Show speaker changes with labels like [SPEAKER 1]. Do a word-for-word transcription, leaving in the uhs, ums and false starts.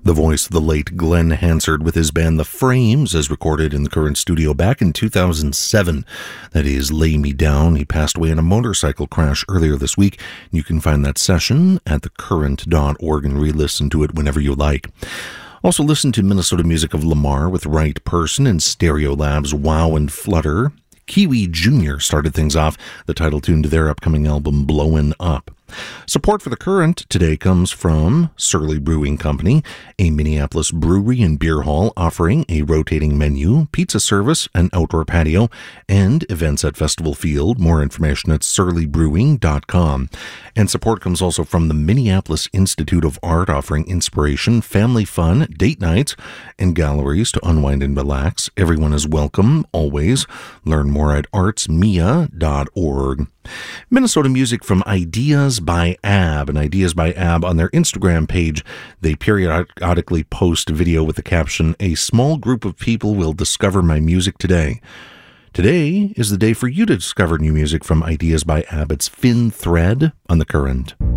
[SPEAKER 1] The voice of the late Glenn Hansard with his band The Frames, as recorded in the Current studio back in two thousand seven. That is Lay Me Down. He passed away in a motorcycle crash earlier this week. You can find that session at the current dot org and re-listen to it whenever you like. Also listen to Minnesota music of Lamar with Right Person and Stereolab's Wow and Flutter. Kiwi Junior started things off, the title tune to their upcoming album Blowin' Up. Support for The Current today comes from Surly Brewing Company, a Minneapolis brewery and beer hall offering a rotating menu, pizza service, an outdoor patio, and events at Festival Field. More information at surly brewing dot com. And support comes also from the Minneapolis Institute of Art, offering inspiration, family fun, date nights, and galleries to unwind and relax. Everyone is welcome, always. Learn more at arts mia dot org. Minnesota music from Ideas by Ab, and Ideas by Ab on their Instagram page. They periodically post video with the caption, "A small group of people will discover my music today." Today is the day for you to discover new music from Ideas by Ab. It's Finn Thread on The Current.